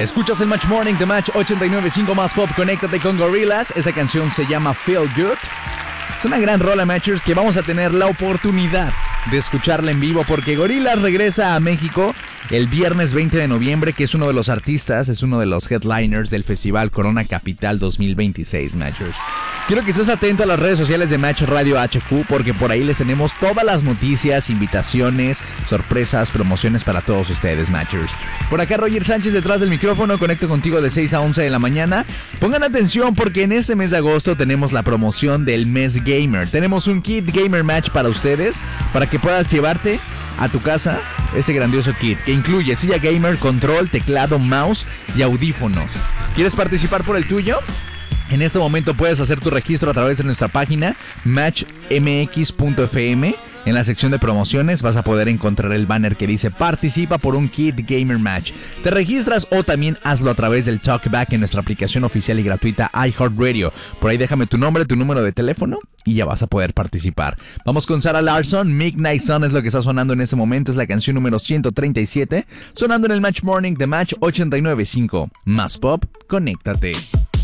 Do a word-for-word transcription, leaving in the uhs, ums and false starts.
Escuchas el Match Morning de Match ochenta y nueve punto cinco más Pop. Conéctate con Gorillaz. Esta canción se llama Feel Good. Es una gran rola, Matchers, que vamos a tener la oportunidad de escucharla en vivo porque Gorillaz regresa a México el viernes veinte de noviembre, que es uno de los artistas, es uno de los headliners del Festival Corona Capital dos mil veintiséis, Matchers. Quiero que estés atento a las redes sociales de Match Radio H Q porque por ahí les tenemos todas las noticias, invitaciones, sorpresas, promociones para todos ustedes, Matchers. Por acá Roger Sánchez detrás del micrófono, conecto contigo de seis a once de la mañana. Pongan atención porque en este mes de agosto tenemos la promoción del mes gamer. Tenemos un kit gamer match para ustedes, para que puedas llevarte a tu casa este grandioso kit que incluye silla gamer, control, teclado, mouse y audífonos. ¿Quieres participar por el tuyo? En este momento puedes hacer tu registro a través de nuestra página match m x punto f m. En la sección de promociones vas a poder encontrar el banner que dice participa por un kit gamer match. Te registras o también hazlo a través del Talkback en nuestra aplicación oficial y gratuita iHeartRadio. Por ahí déjame tu nombre, tu número de teléfono y ya vas a poder participar. Vamos con Sarah Larsson. Midnight Sun es lo que está sonando en este momento. Es la canción número ciento treinta y siete. Sonando en el Match Morning de Match ochenta y nueve punto cinco. Más Pop, conéctate.